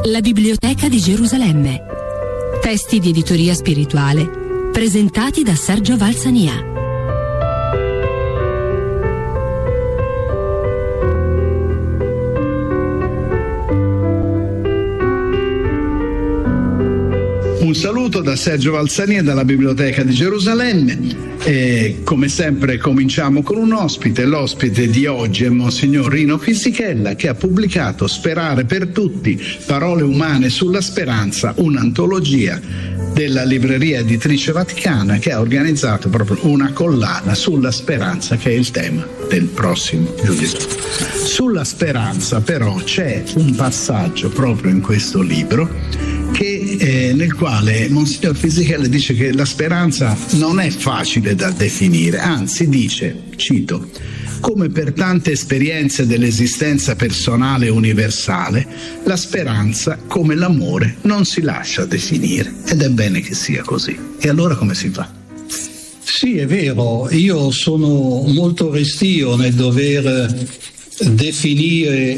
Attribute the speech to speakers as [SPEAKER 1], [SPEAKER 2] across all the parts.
[SPEAKER 1] La Biblioteca di Gerusalemme. Testi di editoria spirituale presentati da Sergio Valsania.
[SPEAKER 2] Un saluto da Sergio Valsania dalla Biblioteca di Gerusalemme e come sempre cominciamo con un ospite. L'ospite di oggi è Monsignor Rino Fisichella, che ha pubblicato Sperare per tutti, parole umane sulla speranza, un'antologia della libreria editrice Vaticana, che ha organizzato proprio una collana sulla speranza, che è il tema del prossimo giovedì. Sulla speranza però c'è un passaggio proprio in questo libro nel quale Monsignor Fisichella dice che la speranza non è facile da definire, anzi dice, cito: come per tante esperienze dell'esistenza personale e universale, la speranza, come l'amore, non si lascia definire, ed è bene che sia così. E allora come si fa?
[SPEAKER 3] Sì, è vero, io sono molto restio nel dover definire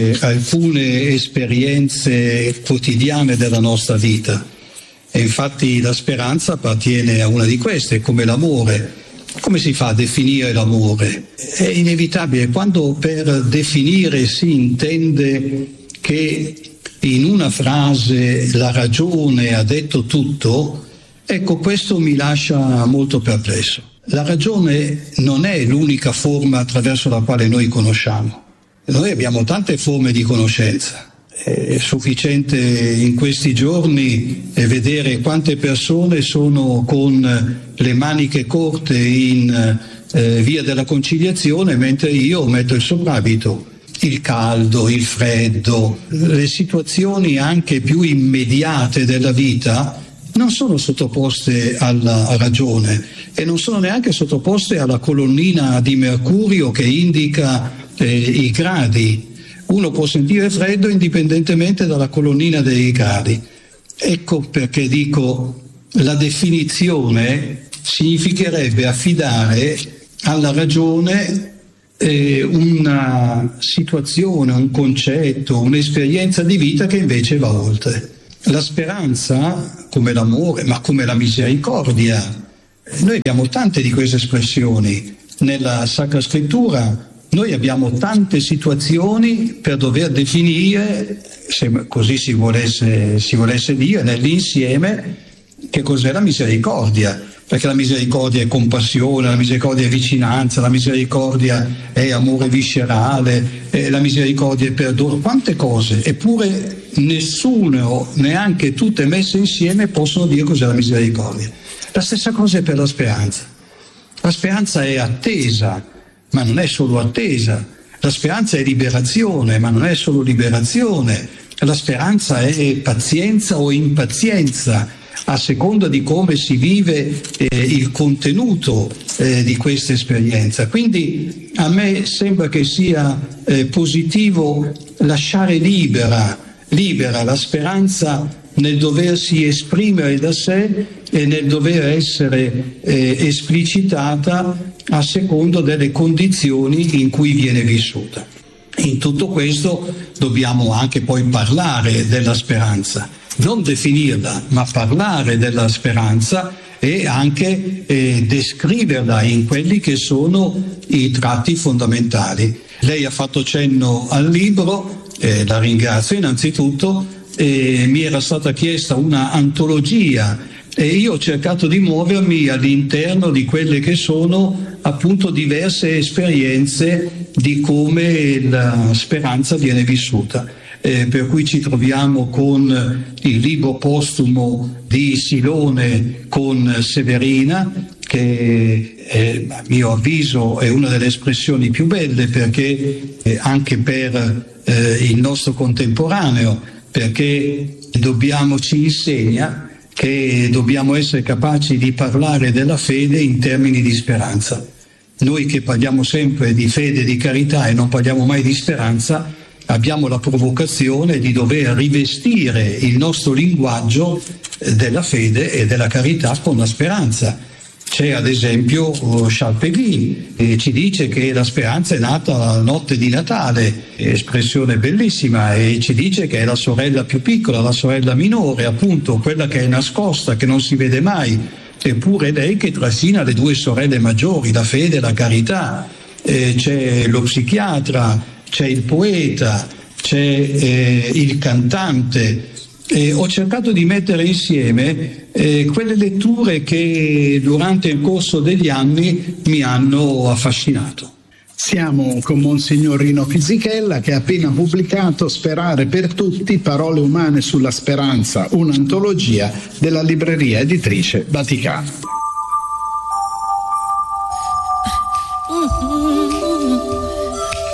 [SPEAKER 3] alcune esperienze quotidiane della nostra vita, e infatti la speranza appartiene a una di queste, come l'amore. Come si fa a definire l'amore? È inevitabile, quando per definire si intende che in una frase la ragione ha detto tutto, ecco, questo mi lascia molto perplesso. La ragione non è l'unica forma attraverso la quale noi conosciamo. Noi abbiamo tante forme di conoscenza. È sufficiente in questi giorni vedere quante persone sono con le maniche corte in via della Conciliazione, mentre io metto il soprabito. Il caldo, il freddo, le situazioni anche più immediate della vita non sono sottoposte alla ragione e non sono neanche sottoposte alla colonnina di mercurio che indica i gradi. Uno può sentire freddo indipendentemente dalla colonnina dei gradi. Ecco perché dico, la definizione significherebbe affidare alla ragione una situazione, un concetto, un'esperienza di vita che invece va oltre. La speranza, come l'amore, ma come la misericordia, noi abbiamo tante di queste espressioni. Nella Sacra Scrittura noi abbiamo tante situazioni per dover definire, se così si volesse dire, nell'insieme, che cos'è la misericordia. Perché la misericordia è compassione, la misericordia è vicinanza, la misericordia è amore viscerale, la misericordia è perdono, quante cose. Eppure nessuno, neanche tutte messe insieme, possono dire cos'è la misericordia. La stessa cosa è per la speranza. La speranza è attesa, ma non è solo attesa. La speranza è liberazione, ma non è solo liberazione. La speranza è pazienza o impazienza, a seconda di come si vive il contenuto di questa esperienza. Quindi a me sembra che sia positivo lasciare libera la speranza nel doversi esprimere da sé e nel dover essere esplicitata a secondo delle condizioni in cui viene vissuta. In tutto questo dobbiamo anche poi parlare della speranza, non definirla, ma parlare della speranza e anche descriverla in quelli che sono i tratti fondamentali. Lei ha fatto cenno al libro, la ringrazio innanzitutto, mi era stata chiesta una antologia e io ho cercato di muovermi all'interno di quelle che sono appunto diverse esperienze di come la speranza viene vissuta. Per cui ci troviamo con il libro postumo di Silone con Severina, che a mio avviso è una delle espressioni più belle, perché anche per il nostro contemporaneo, perché ci insegna che dobbiamo essere capaci di parlare della fede in termini di speranza. Noi che parliamo sempre di fede e di carità e non parliamo mai di speranza, abbiamo la provocazione di dover rivestire il nostro linguaggio della fede e della carità con la speranza. C'è ad esempio Charles Péguy, che ci dice che la speranza è nata la notte di Natale, espressione bellissima, e ci dice che è la sorella più piccola, la sorella minore, appunto quella che è nascosta, che non si vede mai, eppure lei che trascina le due sorelle maggiori, la fede e la carità. C'è lo psichiatra, c'è il poeta, c'è il cantante. Ho cercato di mettere insieme quelle letture che durante il corso degli anni mi hanno affascinato.
[SPEAKER 2] Siamo con Monsignor Rino Fisichella, che ha appena pubblicato Sperare per tutti, parole umane sulla speranza, un'antologia della libreria editrice Vaticano.